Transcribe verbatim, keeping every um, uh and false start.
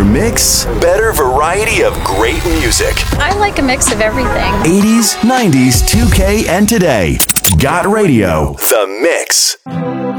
Mix. Better variety of great music. I like a mix of everything. eighties, nineties, two K, and today. Got Radio. The Mix.